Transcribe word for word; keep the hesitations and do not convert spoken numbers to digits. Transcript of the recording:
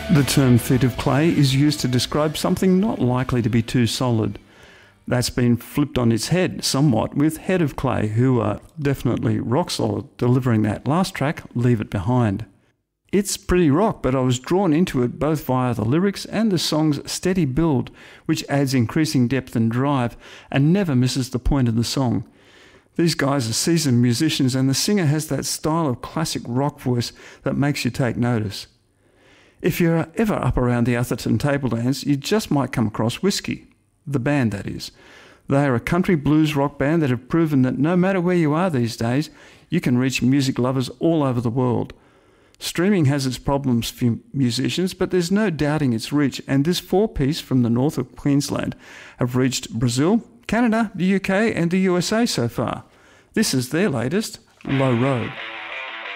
The term feet of clay is used to describe something not likely to be too solid. That's been flipped on its head somewhat with Head of Clay, who are definitely rock solid, delivering that last track, Leave It Behind. It's pretty rock, but I was drawn into it both via the lyrics and the song's steady build, which adds increasing depth and drive and never misses the point of the song. These guys are seasoned musicians, and the singer has that style of classic rock voice that makes you take notice. If you're ever up around the Atherton table dance, you just might come across Whiskey, the band that is. They are a country blues rock band that have proven that no matter where you are these days, you can reach music lovers all over the world. Streaming has its problems for musicians, but there's no doubting its reach, and this four-piece from the north of Queensland have reached Brazil, Canada, the U K and the U S A so far. This is their latest, Low Road.